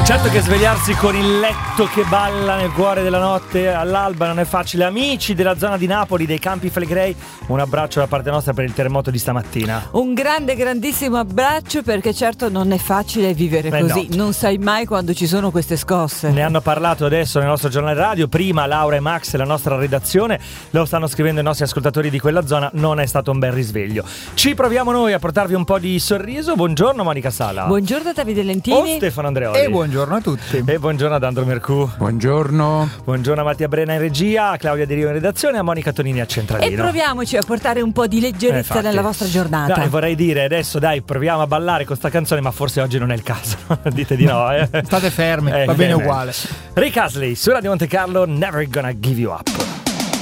Certo che svegliarsi con il letto che balla nel cuore della notte all'alba non è facile. Amici della zona di Napoli, dei Campi Flegrei, un abbraccio da parte nostra per il terremoto di stamattina. Un grandissimo abbraccio, perché certo non è facile vivere così, no. Non sai mai quando ci sono queste scosse. Ne hanno parlato adesso nel nostro giornale radio, prima Laura e Max, la nostra redazione, lo stanno scrivendo i nostri ascoltatori di quella zona, non è stato un bel risveglio. Ci proviamo noi a portarvi un po' di sorriso. Buongiorno Monica Sala. Buongiorno Davide Lentini. Stefano Andreoli. E buongiorno a tutti. E buongiorno ad Andro Mercù. Buongiorno. Buongiorno a Mattia Brena in regia, a Claudia Di Rio in redazione e a Monica Tonini a centralino. E proviamoci a portare un po' di leggerezza nella vostra giornata. Dai, vorrei dire adesso, dai, proviamo a ballare con sta canzone, ma forse oggi non è il caso. Dite di no, State fermi, va bene uguale. Rick Astley su Radio Monte Carlo, Never Gonna Give You Up.